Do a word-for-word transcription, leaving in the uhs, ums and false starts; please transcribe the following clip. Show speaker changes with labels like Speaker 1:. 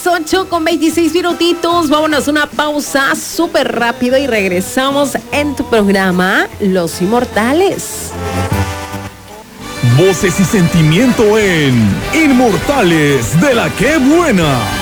Speaker 1: ocho con veintiséis minutitos. Vámonos a una pausa súper rápido y regresamos en tu programa Los Inmortales.
Speaker 2: Voces y sentimiento en Inmortales de la Qué Buena.